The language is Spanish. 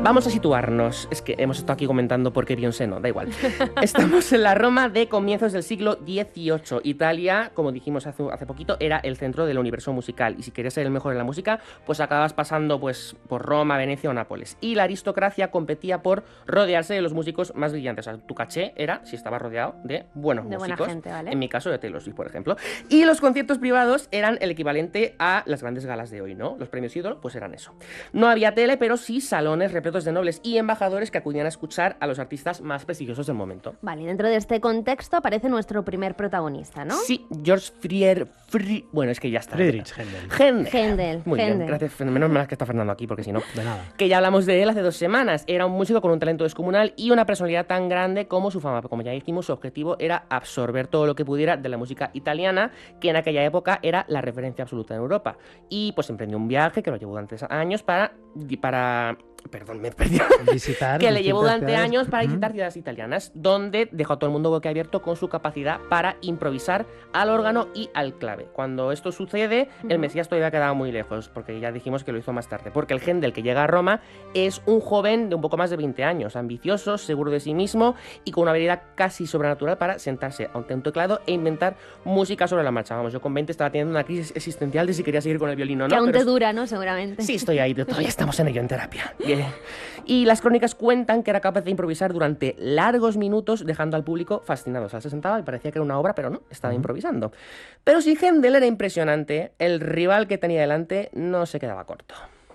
Vamos a situarnos. Es que hemos estado aquí comentando por qué Beyoncé no, da igual. Estamos en la Roma de comienzos del siglo XVIII. Italia, como dijimos hace poquito, era el centro del universo musical. Y si querías ser el mejor en la música, pues acababas pasando pues, por Roma, Venecia o Nápoles. Y la aristocracia competía por rodearse de los músicos más brillantes. O sea, tu caché era si estabas rodeado de buenos músicos. Buena gente, ¿vale? En mi caso, de Taylor Swift, por ejemplo. Y los conciertos privados eran el equivalente a las grandes galas de hoy, ¿no? Los premios ídolo, pues eran eso. No había tele, pero sí salones repletos de nobles y embajadores que acudían a escuchar a los artistas más prestigiosos del momento. Vale, dentro de este contexto aparece nuestro primer protagonista, ¿no? Sí, George Bueno, es que ya está. Friedrich Händel. Händel. Muy bien, gracias. Menos mal que está Fernando aquí, porque si no... De nada. Que ya hablamos de él hace 2 semanas. Era un músico con un talento descomunal y una personalidad tan grande como su fama. Como ya dijimos, su objetivo era absorber todo lo que pudiera de la música italiana, que en aquella época era la referencia absoluta en Europa. Y pues emprendió un viaje que lo llevó durante años Perdón, me he perdido. Que le llevó durante años para visitar ciudades italianas, donde dejó a todo el mundo boquiabierto con su capacidad para improvisar al órgano y al clave. Cuando esto sucede, el Mesías todavía quedaba muy lejos, porque ya dijimos que lo hizo más tarde. Porque el Händel que llega a Roma es un joven de un poco más de 20 años, ambicioso, seguro de sí mismo y con una habilidad casi sobrenatural para sentarse ante un teclado e inventar música sobre la marcha. Vamos, yo con 20 estaba teniendo una crisis existencial de si quería seguir con el violín o no. Que aún te dura, ¿no? Seguramente. Sí, estoy ahí, todavía estamos en ello, en terapia. Y las crónicas cuentan que era capaz de improvisar durante largos minutos, dejando al público fascinado. O sea, se sentaba y parecía que era una obra, pero no, estaba improvisando. Pero si Händel era impresionante, el rival que tenía delante no se quedaba corto.